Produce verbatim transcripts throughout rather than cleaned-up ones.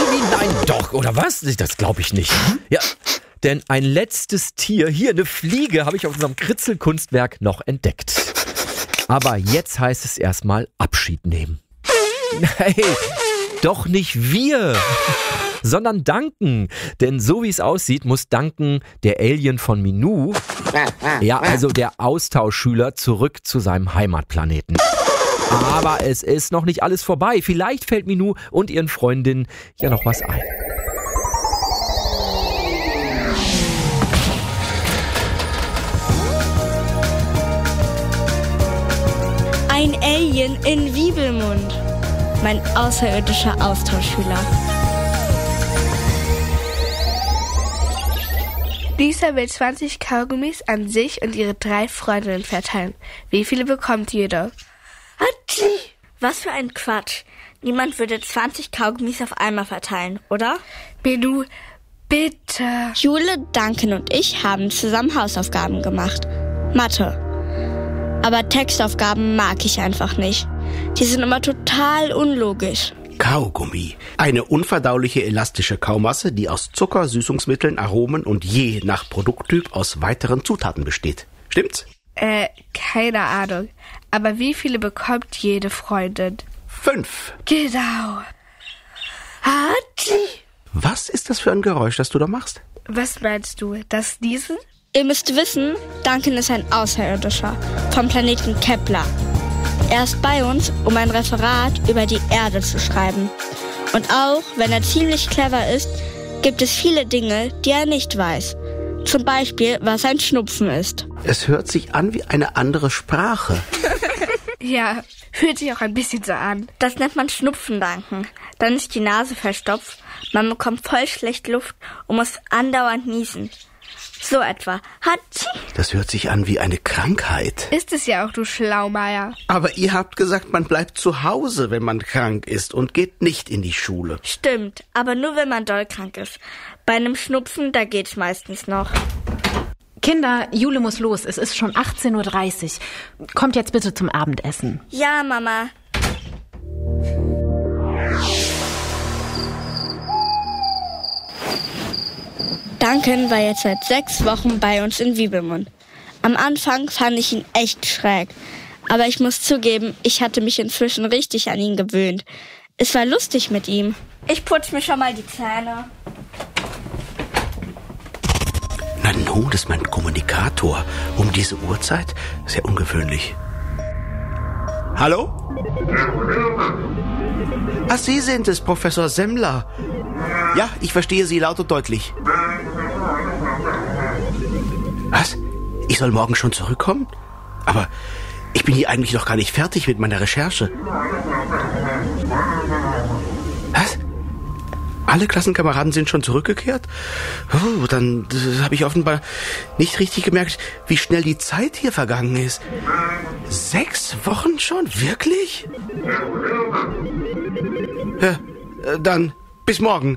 Kaugummi? Nein, doch, oder was? Das glaube ich nicht. Ja, denn ein letztes Tier, hier eine Fliege, habe ich auf unserem Kritzelkunstwerk noch entdeckt. Aber jetzt heißt es erstmal Abschied nehmen. Hey, doch nicht wir, sondern Duncan. Denn so wie es aussieht, muss Duncan, der Alien von Minou, ja, also der Austauschschüler, zurück zu seinem Heimatplaneten. Aber es ist noch nicht alles vorbei. Vielleicht fällt Minou und ihren Freundinnen ja noch was ein. Ein Alien in Wiebelmund. Mein außerirdischer Austauschschüler. Lisa will zwanzig Kaugummis an sich und ihre drei Freundinnen verteilen. Wie viele bekommt jeder? Hatschi! Was für ein Quatsch. Niemand würde zwanzig Kaugummis auf einmal verteilen, oder? Minou, bitte. Jule, Duncan und ich haben zusammen Hausaufgaben gemacht. Mathe. Aber Textaufgaben mag ich einfach nicht. Die sind immer total unlogisch. Kaugummi. Eine unverdauliche elastische Kaumasse, die aus Zucker, Süßungsmitteln, Aromen und je nach Produkttyp aus weiteren Zutaten besteht. Stimmt's? Äh, keine Ahnung. Aber wie viele bekommt jede Freundin? Fünf. Genau. Hatschi! Was ist das für ein Geräusch, das du da machst? Was meinst du? Das Niesen? Ihr müsst wissen, Duncan ist ein Außerirdischer vom Planeten Kepler. Er ist bei uns, um ein Referat über die Erde zu schreiben. Und auch wenn er ziemlich clever ist, gibt es viele Dinge, die er nicht weiß. Zum Beispiel, was ein Schnupfen ist. Es hört sich an wie eine andere Sprache. Ja, fühlt sich auch ein bisschen so an. Das nennt man Schnupfen, Duncan. Dann ist die Nase verstopft, man bekommt voll schlecht Luft und muss andauernd niesen. So etwa. Hatschi! Das hört sich an wie eine Krankheit. Ist es ja auch, du Schlaumeier. Aber ihr habt gesagt, man bleibt zu Hause, wenn man krank ist und geht nicht in die Schule. Stimmt, aber nur wenn man doll krank ist. Bei einem Schnupfen, da geht's meistens noch. Kinder, Jule muss los. Es ist schon achtzehn Uhr dreißig. Kommt jetzt bitte zum Abendessen. Ja, Mama. Duncan war jetzt seit sechs Wochen bei uns in Wiebelmund. Am Anfang fand ich ihn echt schräg. Aber ich muss zugeben, ich hatte mich inzwischen richtig an ihn gewöhnt. Es war lustig mit ihm. Ich putze mir schon mal die Zähne. Na no, das ist mein Kommunikator. Um diese Uhrzeit? Sehr ungewöhnlich. Hallo? Ach, Sie sind es, Professor Semmler. Ja, ich verstehe Sie laut und deutlich. Was? Ich soll morgen schon zurückkommen? Aber ich bin hier eigentlich noch gar nicht fertig mit meiner Recherche. Was? Alle Klassenkameraden sind schon zurückgekehrt? Oh, dann äh, habe ich offenbar nicht richtig gemerkt, wie schnell die Zeit hier vergangen ist. Sechs Wochen schon? Wirklich? Ja, äh, dann bis morgen.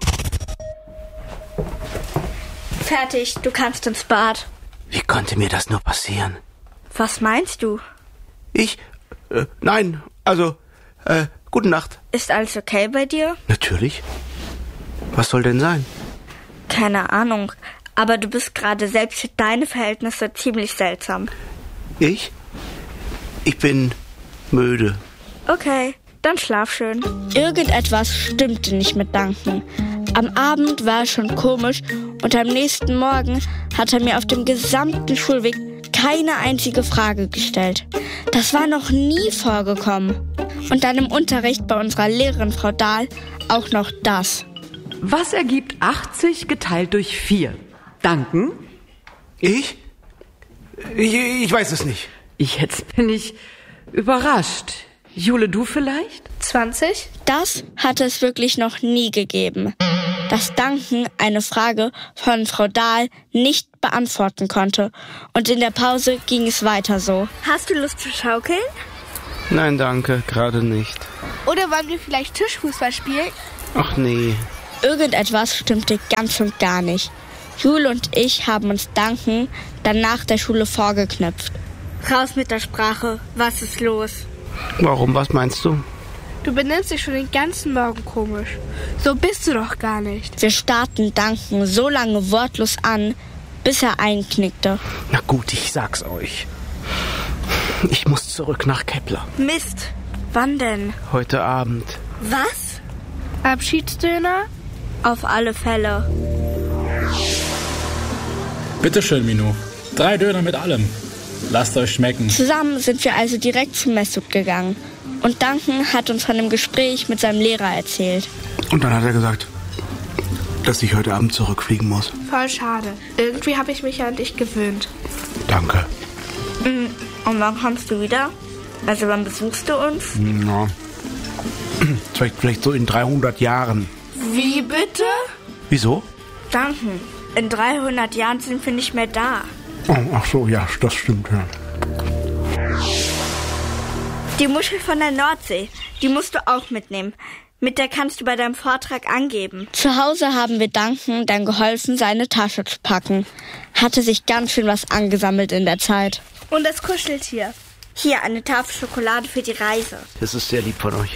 Fertig, du kannst ins Bad. Wie konnte mir das nur passieren? Was meinst du? Ich? Äh, nein, also, äh, gute Nacht. Ist alles okay bei dir? Natürlich. Was soll denn sein? Keine Ahnung, aber du bist gerade selbst für deine Verhältnisse ziemlich seltsam. Ich? Ich bin müde. Okay, dann schlaf schön. Irgendetwas stimmte nicht mit Duncan. Am Abend war es schon komisch und am nächsten Morgen hat er mir auf dem gesamten Schulweg keine einzige Frage gestellt. Das war noch nie vorgekommen. Und dann im Unterricht bei unserer Lehrerin Frau Dahl auch noch das. Was ergibt achtzig geteilt durch vier? Duncan? Ich? Ich, ich weiß es nicht. Ich jetzt bin ich überrascht. Jule, du vielleicht? zwanzig? Das hat es wirklich noch nie gegeben. Dass Duncan eine Frage von Frau Dahl nicht beantworten konnte. Und in der Pause ging es weiter so. Hast du Lust zu schaukeln? Nein, danke, gerade nicht. Oder wollen wir vielleicht Tischfußball spielen? Ach nee. Irgendetwas stimmte ganz und gar nicht. Jule und ich haben uns Duncan dann nach der Schule vorgeknöpft. Raus mit der Sprache, was ist los? Warum, was meinst du? Du benimmst dich schon den ganzen Morgen komisch. So bist du doch gar nicht. Wir starrten Duncan so lange wortlos an, bis er einknickte. Na gut, ich sag's euch. Ich muss zurück nach Kepler. Mist, wann denn? Heute Abend. Was? Abschiedsdöner? Auf alle Fälle. Bitteschön, Minou. Drei Döner mit allem. Lasst euch schmecken. Zusammen sind wir also direkt zum Mesut gegangen. Und Duncan hat uns von dem Gespräch mit seinem Lehrer erzählt. Und dann hat er gesagt, dass ich heute Abend zurückfliegen muss. Voll schade. Irgendwie habe ich mich an dich gewöhnt. Danke. Und wann kommst du wieder? Also wann besuchst du uns? Na, vielleicht, vielleicht so in dreihundert Jahren. Wie bitte? Wieso? Duncan, in dreihundert Jahren sind wir nicht mehr da. Oh, ach so, ja, das stimmt, ja. Die Muschel von der Nordsee, die musst du auch mitnehmen. Mit der kannst du bei deinem Vortrag angeben. Zu Hause haben wir Duncan dann geholfen, seine Tasche zu packen. Hatte sich ganz schön was angesammelt in der Zeit. Und das Kuscheltier. Hier, eine Tafel Schokolade für die Reise. Das ist sehr lieb von euch.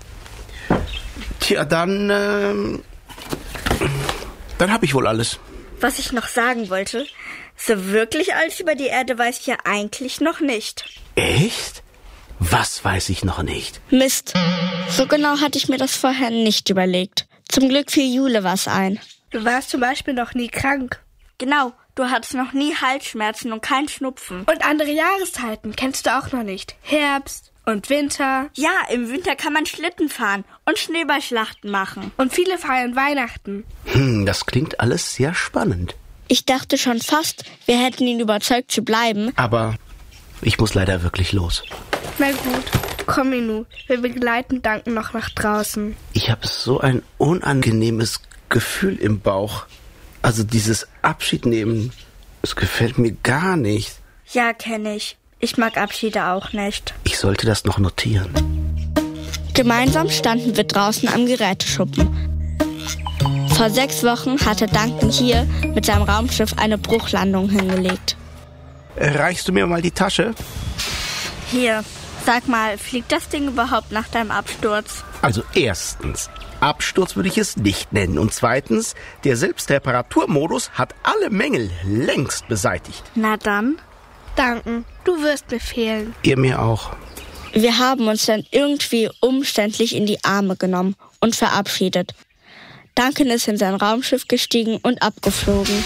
Tja, dann, ähm, dann hab ich wohl alles. Was ich noch sagen wollte, so wirklich alles über die Erde weiß ich ja eigentlich noch nicht. Echt? Was weiß ich noch nicht? Mist. So genau hatte ich mir das vorher nicht überlegt. Zum Glück fiel Jule was ein. Du warst zum Beispiel noch nie krank. Genau, du hattest noch nie Halsschmerzen und kein Schnupfen. Und andere Jahreszeiten kennst du auch noch nicht. Herbst und Winter. Ja, im Winter kann man Schlitten fahren und Schneeballschlachten machen. Und viele feiern Weihnachten. Hm, das klingt alles sehr spannend. Ich dachte schon fast, wir hätten ihn überzeugt zu bleiben. Aber ich muss leider wirklich los. Na gut, komm Minou, wir begleiten Duncan noch nach draußen. Ich habe so ein unangenehmes Gefühl im Bauch. Also dieses Abschiednehmen, es gefällt mir gar nicht. Ja, kenne ich. Ich mag Abschiede auch nicht. Ich sollte das noch notieren. Gemeinsam standen wir draußen am Geräteschuppen. Vor sechs Wochen hatte Duncan hier mit seinem Raumschiff eine Bruchlandung hingelegt. Reichst du mir mal die Tasche? Hier, sag mal, fliegt das Ding überhaupt nach deinem Absturz? Also erstens, Absturz würde ich es nicht nennen. Und zweitens, der Selbstreparaturmodus hat alle Mängel längst beseitigt. Na dann. Duncan, du wirst mir fehlen. Ihr mir auch. Wir haben uns dann irgendwie umständlich in die Arme genommen und verabschiedet. Duncan ist in sein Raumschiff gestiegen und abgeflogen.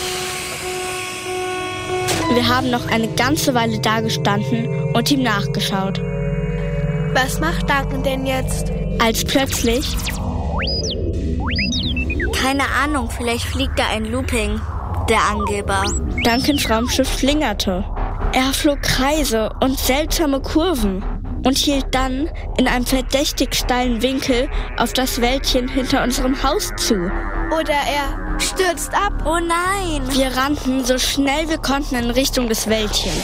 Wir haben noch eine ganze Weile dagestanden und ihm nachgeschaut. Was macht Duncan denn jetzt? Als plötzlich... Keine Ahnung, vielleicht fliegt da ein Looping, der Angeber. Duncans Raumschiff schlingerte. Er flog Kreise und seltsame Kurven und hielt dann in einem verdächtig steilen Winkel auf das Wäldchen hinter unserem Haus zu. Oder er stürzt ab. Oh nein! Wir rannten so schnell wir konnten in Richtung des Wäldchens.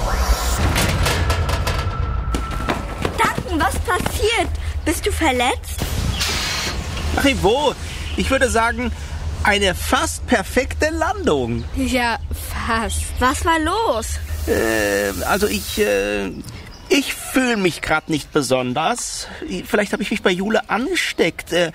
Duncan, was passiert? Bist du verletzt? Rivot, ich würde sagen, eine fast perfekte Landung. Ja, fast. Was war los? Äh, also ich, äh, ich fühle mich gerade nicht besonders. Vielleicht habe ich mich bei Jule angesteckt. Äh,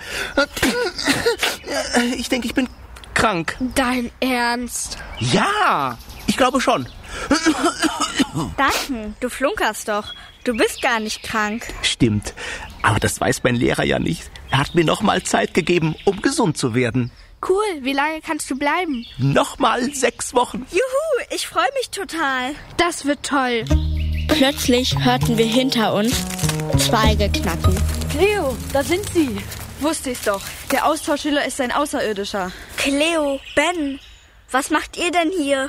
ich denke, ich bin krank. Dein Ernst? Ja, ich glaube schon. Duncan, du flunkerst doch. Du bist gar nicht krank. Stimmt, aber das weiß mein Lehrer ja nicht. Er hat mir nochmal Zeit gegeben, um gesund zu werden. Cool, wie lange kannst du bleiben? Nochmal sechs Wochen. Juhu, ich freue mich total. Das wird toll. Plötzlich hörten wir hinter uns Zweige knacken. Cleo, da sind sie. Wusste ich's doch. Der Austauschschüler ist ein Außerirdischer. Cleo, Ben, was macht ihr denn hier?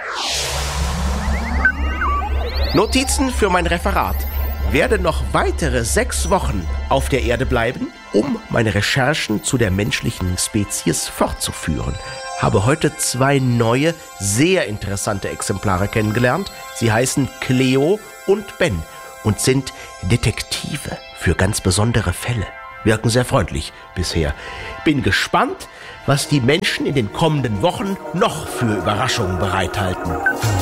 Notizen für mein Referat. Werde noch weitere sechs Wochen auf der Erde bleiben, um meine Recherchen zu der menschlichen Spezies fortzuführen. Habe heute zwei neue, sehr interessante Exemplare kennengelernt. Sie heißen Cleo und Ben und sind Detektive für ganz besondere Fälle. Wirken sehr freundlich bisher. Bin gespannt, was die Menschen in den kommenden Wochen noch für Überraschungen bereithalten.